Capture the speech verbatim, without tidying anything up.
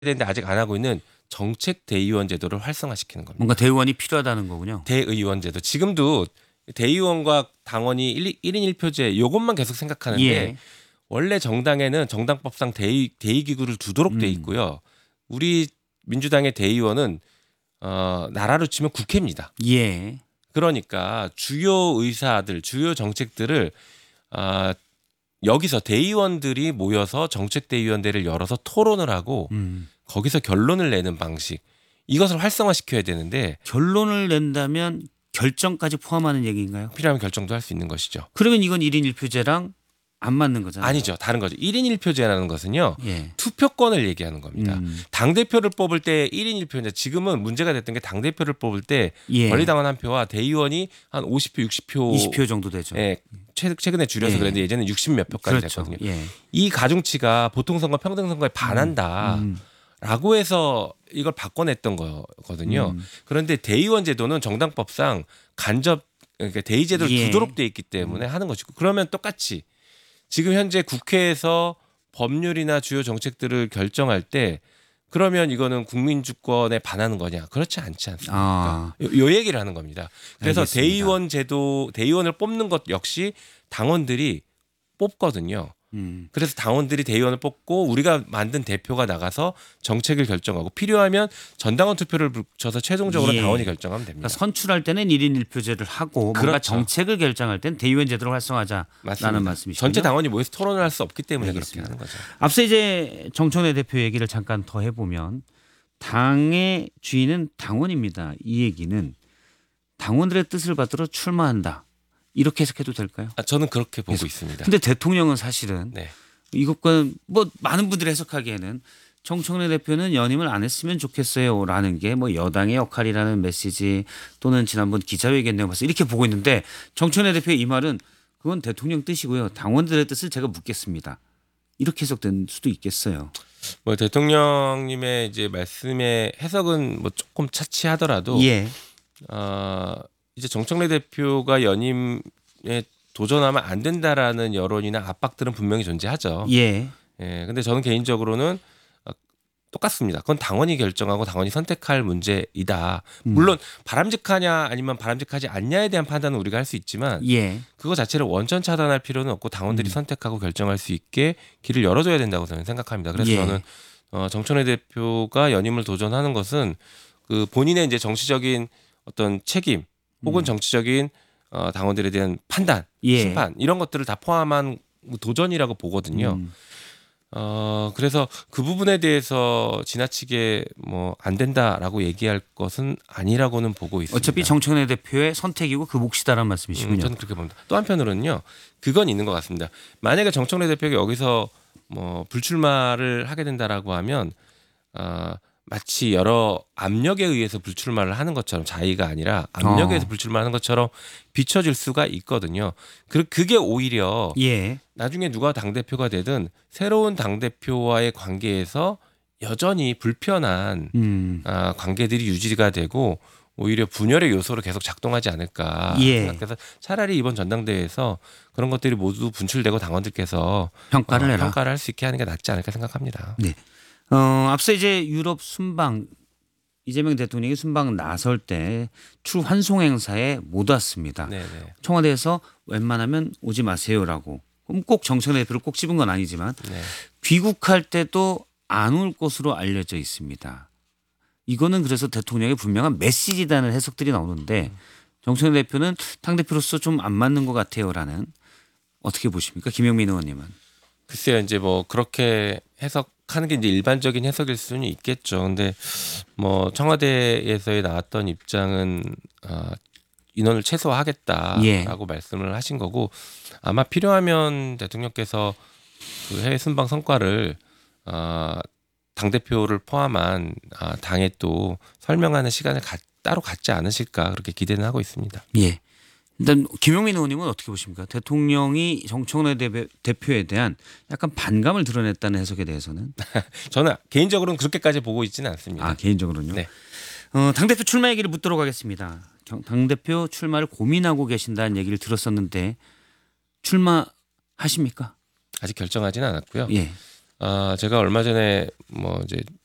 되는데 아직 안 하고 있는 정책 대의원 제도를 활성화시키는 겁니다. 뭔가 대의원이 필요하다는 거군요. 대의원 제도. 지금도 대의원과 당원이 일 인 일 표제 이것만 계속 생각하는데 예. 원래 정당에는 정당법상 대의, 대의기구를 두도록 돼 있고요. 우리 민주당의 대의원은 어, 나라로 치면 국회입니다. 예. 그러니까 주요 의사들, 주요 정책들을 어, 여기서 대의원들이 모여서 정책대의원대를 열어서 토론을 하고 음. 거기서 결론을 내는 방식. 이것을 활성화시켜야 되는데 결론을 낸다면 결정까지 포함하는 얘기인가요? 필요하면 결정도 할 수 있는 것이죠. 그러면 이건 일 인 일 표제랑 안 맞는 거잖아요. 아니죠. 다른 거죠. 일 인 일 표제라는 것은요. 예. 투표권을 얘기하는 겁니다. 음. 당대표를 뽑을 때 일 인 일 표인데 지금은 문제가 됐던 게 당대표를 뽑을 때 예. 권리당원 한 표와 대의원이 한 오십 표, 육십 표, 이십 표 정도 되죠. 예, 최- 최근에 줄여서 예. 그랬는데 예전에 육십 몇 표까지 그렇죠. 됐거든요. 예. 이 가중치가 보통선거, 평등선거에 반한다. 음. 라고 해서 이걸 바꿔냈던 거거든요. 음. 그런데 대의원 제도는 정당법상 간접 그러니까 대의 제도를 예. 두도록 돼 있기 때문에 하는 것이고 그러면 똑같이 지금 현재 국회에서 법률이나 주요 정책들을 결정할 때 그러면 이거는 국민 주권에 반하는 거냐? 그렇지 않지 않습니까? 아. 요, 요 얘기를 하는 겁니다. 그래서 알겠습니다. 대의원 제도, 대의원을 뽑는 것 역시 당원들이 뽑거든요. 음. 그래서 당원들이 대의원을 뽑고 우리가 만든 대표가 나가서 정책을 결정하고 필요하면 전당원 투표를 붙여서 최종적으로 예. 당원이 결정하면 됩니다. 그러니까 선출할 때는 일 인 일 표제를 하고 뭔가 그렇죠. 정책을 결정할 때는 대의원 제도를 활성화하자라는 맞습니다. 말씀이시죠. 전체 당원이 모여서 토론을 할 수 없기 때문에 알겠습니다. 그렇게 하는 거죠. 앞서 이제 정청래 대표 얘기를 잠깐 더 해보면 당의 주인은 당원입니다. 이 얘기는 당원들의 뜻을 받들어 출마한다. 이렇게 해석해도 될까요? 아, 저는 그렇게 보고 계속. 있습니다. 근데 대통령은 사실은 네. 이것과 뭐 많은 분들이 해석하기에는 정청래 대표는 연임을 안 했으면 좋겠어요라는 게 뭐 여당의 역할이라는 메시지 또는 지난번 기자회견 내용 봐서 이렇게 보고 있는데 정청래 대표의 이 말은 그건 대통령 뜻이고요. 당원들의 뜻을 제가 묻겠습니다. 이렇게 해석된 수도 있겠어요. 뭐 대통령님의 이제 말씀의 해석은 뭐 조금 차치하더라도 예. 어, 이제 정청래 대표가 연임에 도전하면 안 된다라는 여론이나 압박들은 분명히 존재하죠. 예. 예. 근데 저는 개인적으로는 어, 똑같습니다. 그건 당원이 결정하고 당원이 선택할 문제이다. 물론 바람직하냐 아니면 바람직하지 않냐에 대한 판단은 우리가 할 수 있지만 예. 그거 자체를 원천 차단할 필요는 없고 당원들이 음. 선택하고 결정할 수 있게 길을 열어줘야 된다고 저는 생각합니다. 그래서 예. 저는 어, 정청래 대표가 연임을 도전하는 것은 그 본인의 이제 정치적인 어떤 책임 혹은 음. 정치적인 어, 당원들에 대한 판단, 예. 심판 이런 것들을 다 포함한 도전이라고 보거든요. 음. 어, 그래서 그 부분에 대해서 지나치게 뭐 안 된다라고 얘기할 것은 아니라고는 보고 있습니다. 어차피 정청래 대표의 선택이고 그 몫이다라는 음, 말씀이시군요. 저는 그렇게 봅니다. 또 한편으로는요, 그건 있는 것 같습니다. 만약에 정청래 대표가 여기서 뭐 불출마를 하게 된다라고 하면 어, 마치 여러 압력에 의해서 불출마를 하는 것처럼 자의가 아니라 압력에 의해서 어. 불출마하는 것처럼 비춰질 수가 있거든요. 그 그게 오히려 예. 나중에 누가 당 대표가 되든 새로운 당 대표와의 관계에서 여전히 불편한 음. 아, 관계들이 유지가 되고 오히려 분열의 요소로 계속 작동하지 않을까 예. 생각해서 차라리 이번 전당대회에서 그런 것들이 모두 분출되고 당원들께서 평가를 어, 해라. 평가를 할 수 있게 하는 게 낫지 않을까 생각합니다. 네. 어, 앞서 이제 유럽 순방 이재명 대통령이 순방 나설 때 출환송 행사에 못 왔습니다. 네네. 청와대에서 웬만하면 오지 마세요라고. 그럼 꼭 정청래 대표를 꼭 집은 건 아니지만 네. 귀국할 때도 안 올 것으로 알려져 있습니다. 이거는 그래서 대통령의 분명한 메시지라는 해석들이 나오는데 정청래 대표는 당대표로서 좀 안 맞는 것 같아요라는 어떻게 보십니까? 김영민 의원님은. 글쎄요, 이제 뭐 그렇게 해석하는 게 이제 일반적인 해석일 수는 있겠죠. 근데 뭐 청와대에서 나왔던 입장은 어, 인원을 최소화하겠다라고 예. 말씀을 하신 거고 아마 필요하면 대통령께서 그 해외 순방 성과를 어, 당 대표를 포함한 아, 당에 또 설명하는 시간을 가, 따로 갖지 않으실까 그렇게 기대는 하고 있습니다. 예. 일단 김용민 의원님은 어떻게 보십니까? 대통령이 정청래 대표- 대표에 대한 약간 반감을 드러냈다는 해석에 대해서는 저는 개인적으로는 그렇게까지 보고 있지는 않습니다. 아 개인적으로는요. 네. 어, 당 대표 출마 얘기를 묻도록 하겠습니다. 당 대표 출마를 고민하고 계신다는 얘기를 들었었는데 출마하십니까? 아직 결정하지는 않았고요. 예. 아, 제가 얼마 전에 뭐 이제